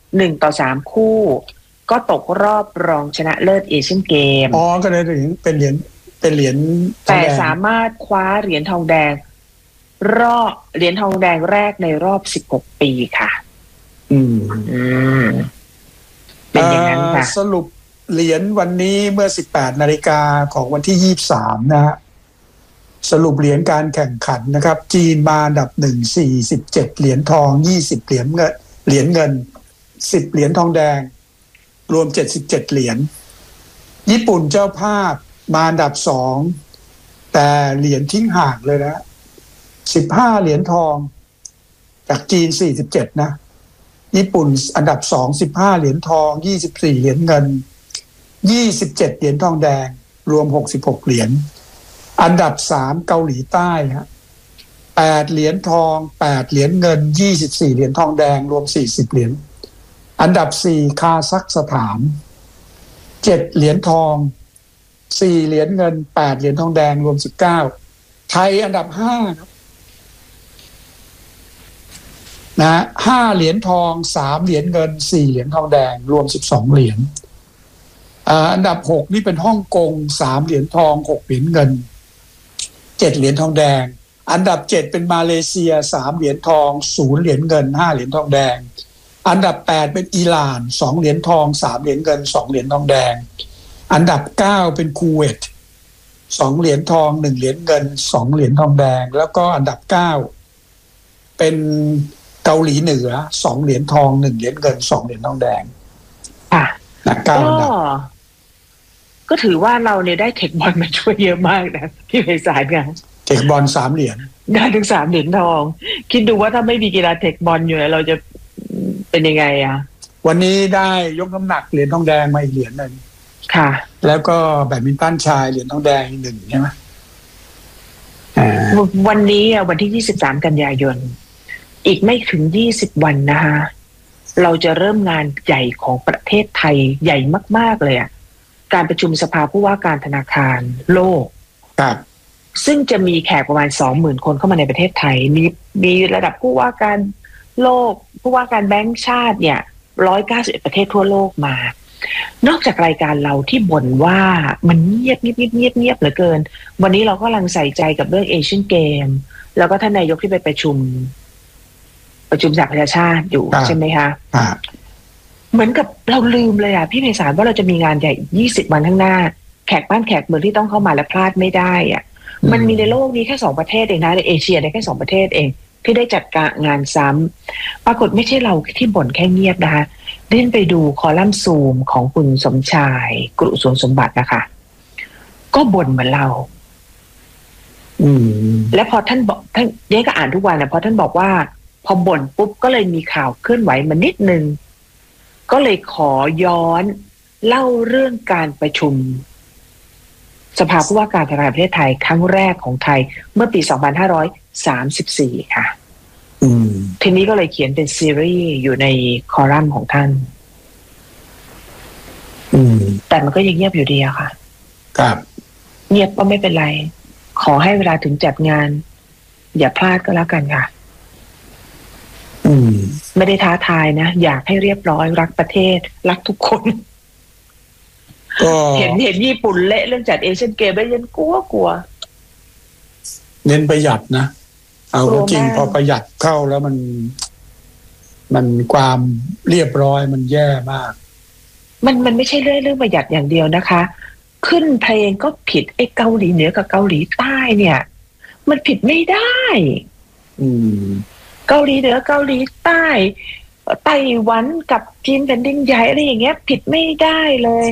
1-3คู่ก็ตกรอบรองชนะเลิศเอเชียนเกมก็เลยถึงเป็นเหรียญแต่สามารถคว้าเหรียญทองแดงแรกในรอบ16ปีค่ะเป็นอย่างนั้นค่ะสรุปเหรียญวันนี้เมื่อ 18 นาฬิกาของวันที่23นะฮะสรุปเหรียญการแข่งขันนะครับจีนมาอันดับ1 47เหรียญทอง20เหรียญเงิน10เหรียญทองแดงรวม77เหรียญญี่ปุ่นเจ้าภาพมาอันดับ2แต่เหรียญทิ้งห่างเลยนะ15เหรียญทองจากจีน47นะญี่ปุ่นอันดับ2 15เหรียญทอง24เหรียญเงิน27เหรียญทองแดงรวม66เหรียญอันดับ3เกาหลีใต้ฮะ8เหรียญทอง8เหรียญเงิน24เหรียญทองแดงรวม40เหรียญอันดับ4คาซัคสถาน7เหรียญทอง4เหรียญเงิน8เหรียญทองแดงรวม19ไทยอันดับ5ครับนะ5เหรียญทอง3เหรียญเงิน4เหรียญทองแดงรวม12เหรียญอันดับ6นี่เป็นฮ่องกง3เหรียญทอง6เหรียญเงิน7เหรียญทองแดงอันดับ7เป็นมาเลเซีย3เหรียญทอง0เหรียญเงิน5เหรียญทองแดงอันดับ8เป็นอิหร่าน2เหรียญทอง3เหรียญเงิน2เหรียญทองแดงอันดับ9เป็นคูเวต2เหรียญทอง1เหรียญเงิน2เหรียญทองแดงแล้วก็อันดับ9เป็นเกาหลีเหนือ2เหรียญทอง1เหรียญเงิน2เหรียญทองแดงค่ะก็ถือว่าเราเนี่ยได้เทคบอลมาช่วยเยอะมากนะพี่ไพศาลค่ะเทคบอล3เหรียญได้ถึง3เหรียญทองคิดดูว่าถ้าไม่มีกีฬาเทคบอลอยู่เราจะเป็นยังไงวันนี้ได้ยกน้ำหนักเหรียญทองแดงมาอีกเหรียญนึงค่ะแล้วก็แบดมินตันชายเหรียญทองแดงอีก1ใช่ไหมวันนี้วันที่23กันยายนอีกไม่ถึง20วันนะคะเราจะเริ่มงานใหญ่ของประเทศไทยใหญ่มากๆเลยการประชุมสภาผู้ว่าการธนาคารโลกครับซึ่งจะมีแขกประมาณ 20,000 คนเข้ามาในประเทศไทยมีระดับผู้ว่าการโลกผู้ว่าการแบงก์ชาติเนี่ย191ประเทศทั่วโลกมานอกจากรายการเราที่บ่นว่ามันเงียบเหลือเกินวันนี้เราก็กำลังใส่ใจกับเรื่องเอเชียนเกมแล้วก็ท่านนายกที่ไปประชุมสหประชาชาติอยู่ใช่ไหมคะเหมือนกับเราลืมเลยพี่ไพศาลว่าเราจะมีงานใหญ่20วันข้างหน้าแขกบ้านแขกเมืองที่ต้องเข้ามาและพลาดไม่ได้มันมีในโลกนี้แค่2ประเทศเองนะในเอเชียได้แค่2ประเทศเองที่ได้จัดการงานซ้ำปรากฏไม่ใช่เราที่บ่นแค่เงียบนะคะเล่นไปดูคอลัมน์ซูมของคุณสมชายกรุสวนสมบัตินะคะก็บ่นเหมือนเราและพอท่านบอกท่านเย้ก็อ่านทุกวันนะพอท่านบอกว่าพอบ่นปุ๊บก็เลยมีข่าวเคลื่อนไหวมานิดนึงก็เลยขอย้อนเล่าเรื่องการประชุมสภาผู้ว่าการธนาคารประเทศไทยครั้งแรกของไทยเมื่อปี2534ค่ะทีนี้ก็เลยเขียนเป็นซีรีส์อยู่ในคอลัมน์ของท่านแต่มันก็ยังเงียบอยู่ดีค่ะครับเงียบก็ไม่เป็นไรขอให้เวลาถึงจัดงานอย่าพลาดก็แล้วกันค่ะไม่ได้ท้าทายนะอยากให้เรียบร้อยรักประเทศรักทุกคนก็เห็นญี่ปุ่นเละเรื่องจัดเอเชียนเกมแล้วยังกลัวเน้นประหยัดนะเอาจริงพอประหยัดเข้าแล้วมันความเรียบร้อยมันแย่มากมันไม่ใช่เรื่องประหยัดอย่างเดียวนะคะขึ้นเพลงก็ผิดไอ้เกาหลีเหนือกับเกาหลีใต้เนี่ยมันผิดไม่ได้เกาหลีเหนือเกาหลีใต้ไต้หวันกับจีนแผ่นดินใหญ่อะไรอย่างเงี้ยผิดไม่ได้เลย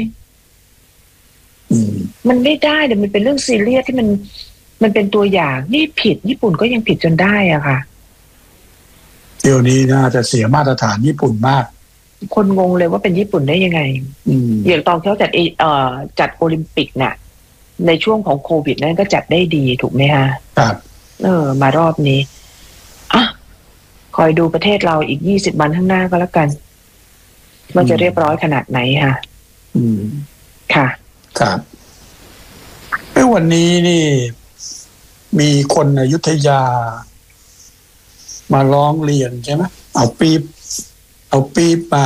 มันไม่ได้แต่มันเป็นเรื่องซีเรียสที่มันเป็นตัวอย่างนี่ผิดญี่ปุ่นก็ยังผิดจนได้ค่ะเดี๋ยวนี้น่าจะเสียมาตรฐานญี่ปุ่นมากคนงงเลยว่าเป็นญี่ปุ่นได้ยังไงอย่างตอนเขาจัดโอลิมปิกเนี่ยในช่วงของโควิดนั้นก็จัดได้ดีถูกไหมคะครับมารอบนี้คอยดูประเทศเราอีก20วันข้างหน้าก็แล้วกันว่าจะเรียบร้อยขนาดไหนค่ะค่ะครับวันนี้นี่มีคนอยุธยามาร้องเรียนใช่ไหมเอาปี๊บมา